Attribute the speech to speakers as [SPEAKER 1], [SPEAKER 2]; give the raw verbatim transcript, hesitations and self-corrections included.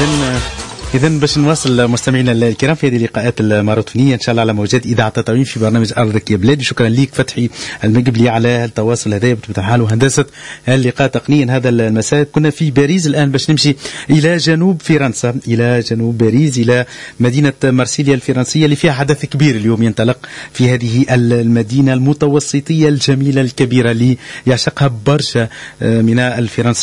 [SPEAKER 1] إذن إذا باش نواصل مستمعينا الكرام في هذه اللقاءات الماراثونية إن شاء الله على موجات إذاعة تطاوين في برنامج أرضك يا بلادي. شكرا ليك فتحي المقبلي على التواصل هذا بطبيعة الحال وهندسة اللقاء تقنيا هذا المساء. كنا في باريس، الآن باش نمشي إلى جنوب فرنسا، إلى جنوب باريس، إلى مدينة مارسيليا الفرنسية اللي فيها حدث كبير اليوم ينطلق في هذه المدينة المتوسطية الجميلة الكبيرة اللي يعشقها برشا من الفرنسيين.